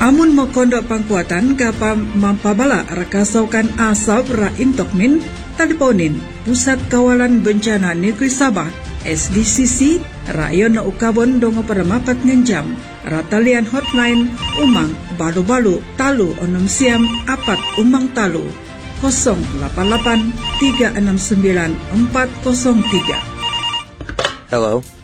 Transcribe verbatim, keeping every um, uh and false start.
Amun mo kondok pangkuatan kapa mampabala rakasaukan asap ra intokmin teleponin Pusat Kawalan Bencana Negeri Sabah S D C C rayon na ukabon dongo para mapat ngenjam ratalian hotline umang balu-balu talu onom siam apat umang talu nol delapan delapan tiga enam sembilan empat nol tiga. Hello.